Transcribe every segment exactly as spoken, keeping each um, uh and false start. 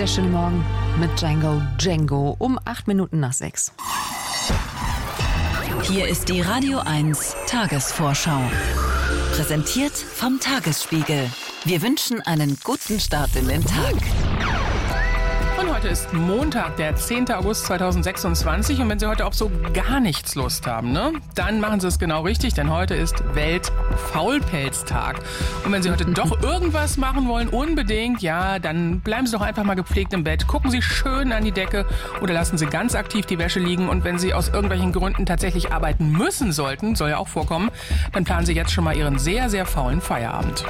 wunderschönen Morgen mit Django Django um acht Minuten nach sechs. Hier ist die Radio eins Tagesvorschau. Präsentiert vom Tagesspiegel. Wir wünschen einen guten Start in den Tag. Und heute ist Montag, der zehnten August zweitausendsechsundzwanzig. Und wenn Sie heute auf so gar nichts Lust haben, ne, dann machen Sie es genau richtig, denn heute ist Welt-Faulpelztag. Und wenn Sie heute doch irgendwas machen wollen, unbedingt, ja, dann bleiben Sie doch einfach mal gepflegt im Bett. Gucken Sie schön an die Decke oder lassen Sie ganz aktiv die Wäsche liegen. Und wenn Sie aus irgendwelchen Gründen tatsächlich arbeiten müssen sollten, soll ja auch vorkommen, dann planen Sie jetzt schon mal Ihren sehr, sehr faulen Feierabend.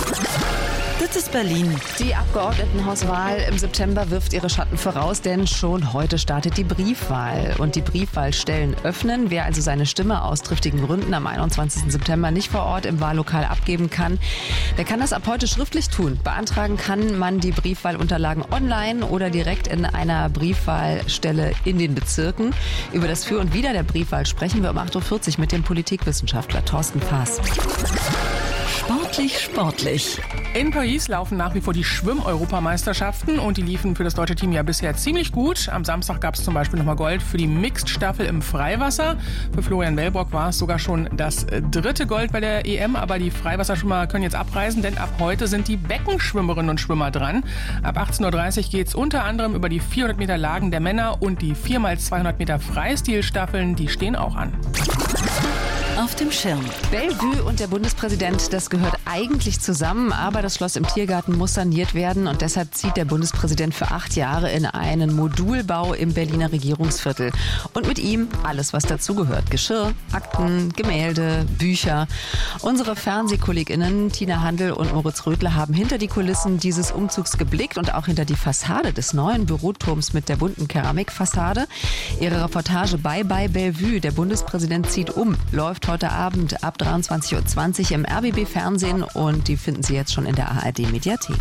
Das ist Berlin. Die Abgeordnetenhauswahl im September wirft ihre Schatten voraus, denn schon heute startet die Briefwahl. Und die Briefwahlstellen öffnen. Wer also seine Stimme aus triftigen Gründen am einundzwanzigsten September nicht vor Ort im Wahllokal abgeben kann, der kann das ab heute schriftlich tun. Beantragen kann man die Briefwahlunterlagen online oder direkt in einer Briefwahlstelle in den Bezirken. Über das Für und Wider der Briefwahl sprechen wir um acht Uhr vierzig mit dem Politikwissenschaftler Thorsten Faas. Sportlich, sportlich. In Paris laufen nach wie vor die Schwimm-Europameisterschaften und die liefen für das deutsche Team ja bisher ziemlich gut. Am Samstag gab es zum Beispiel nochmal Gold für die Mixed-Staffel im Freiwasser. Für Florian Wellbrock war es sogar schon das dritte Gold bei der E M, aber die Freiwasserschwimmer können jetzt abreisen, denn ab heute sind die Beckenschwimmerinnen und Schwimmer dran. Ab achtzehn Uhr dreißig geht es unter anderem über die vierhundert Meter Lagen der Männer und die vier mal zweihundert Meter Freistilstaffeln, die stehen auch an. Auf dem Schirm. Bellevue und der Bundespräsident, das gehört eigentlich zusammen, aber das Schloss im Tiergarten muss saniert werden und deshalb zieht der Bundespräsident für acht Jahre in einen Modulbau im Berliner Regierungsviertel. Und mit ihm alles, was dazugehört. Geschirr, Akten, Gemälde, Bücher. Unsere FernsehkollegInnen Tina Handel und Moritz Rödler haben hinter die Kulissen dieses Umzugs geblickt und auch hinter die Fassade des neuen Büroturms mit der bunten Keramikfassade. Ihre Reportage Bye Bye Bellevue, der Bundespräsident zieht um, läuft heute Abend ab dreiundzwanzig Uhr zwanzig im R B B Fernsehen und die finden Sie jetzt schon in der A R D Mediathek.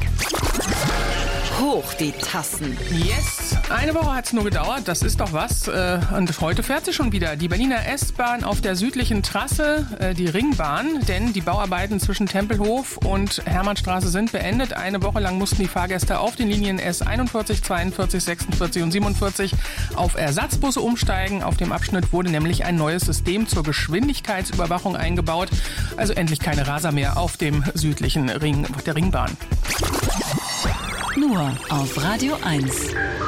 Hoch die Tassen. Yes! Eine Woche hat es nur gedauert, das ist doch was. Und heute fährt sie schon wieder. Die Berliner S-Bahn auf der südlichen Trasse, die Ringbahn, denn die Bauarbeiten zwischen Tempelhof und Hermannstraße sind beendet. Eine Woche lang mussten die Fahrgäste auf den Linien S einundvierzig, zweiundvierzig, sechsundvierzig und siebenundvierzig auf Ersatzbusse umsteigen. Auf dem Abschnitt wurde nämlich ein neues System zur Geschwindigkeitsüberwachung eingebaut. Also endlich keine Raser mehr auf dem südlichen Ring, der Ringbahn. Nur auf Radio eins.